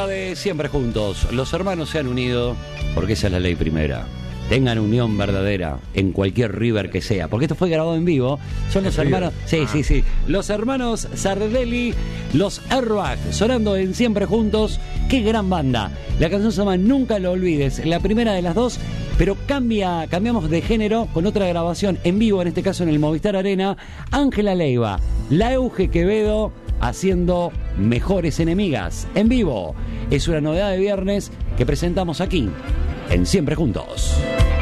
música de Siempre Juntos. Los hermanos se han unido porque esa es la ley primera. Tengan unión verdadera en cualquier River que sea, porque esto fue grabado en vivo. Son los hermanos, sí. Los hermanos Sardelli, los Airbag, sonando en Siempre Juntos. Qué gran banda. La canción se llama Nunca lo olvides, la primera de las dos, pero cambiamos de género con otra grabación en vivo, en este caso en el Movistar Arena. Ángela Leiva, la Euge Quevedo haciendo Mejores Enemigas en vivo. Es una novedad de viernes que presentamos aquí en Siempre Juntos.